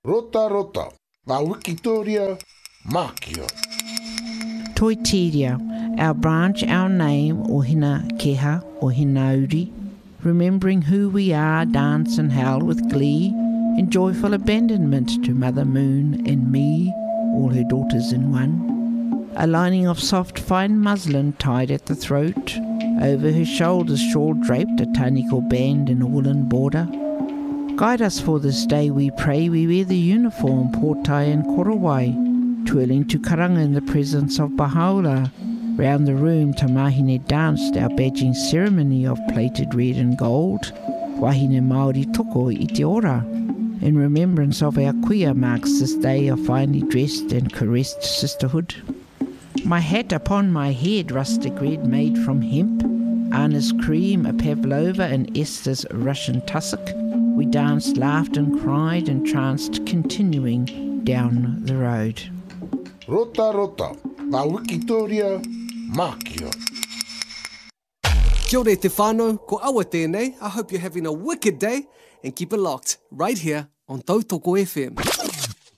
Rota rota, ngā Wikitoria Mākio. Toitiria, our branch, our name, Ohina Keha, Ohina Uri, remembering who we are, dance and howl with glee, in joyful abandonment to Mother Moon and me, all her daughters in one. A lining of soft fine muslin tied at the throat, over her shoulders shawl draped, a taniko band in a woolen border. Guide us for this day, we pray, we wear the uniform, portai and korowai, twirling to karanga in the presence of Bahaula. Round the room, Tamahine danced our badging ceremony of plated red and gold, wahine Māori toko i te ora. In remembrance of our kuia marks this day of finely dressed and caressed sisterhood. My hat upon my head, rustic red made from hemp, Anna's cream, a pavlova and Esther's Russian tussock. We danced, laughed and cried and tranced, continuing down the road. Rota rota, ngā Wikitoria Mākio. Kia ora te whānau, ko awa tēnei. I hope you're having a wicked day and keep it locked right here on Tautoko FM.